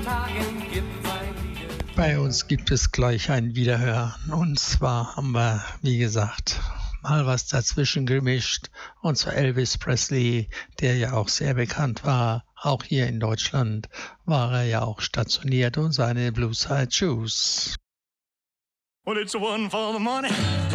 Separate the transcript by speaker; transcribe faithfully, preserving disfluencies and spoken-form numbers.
Speaker 1: Bei uns gibt es gleich ein Wiederhören. Und zwar haben wir, wie gesagt, mal was dazwischen gemischt. Und zwar Elvis Presley, der ja auch sehr bekannt war. Auch hier in Deutschland war er ja auch stationiert und seine Blue Side Shoes.
Speaker 2: Well, it's one for the money.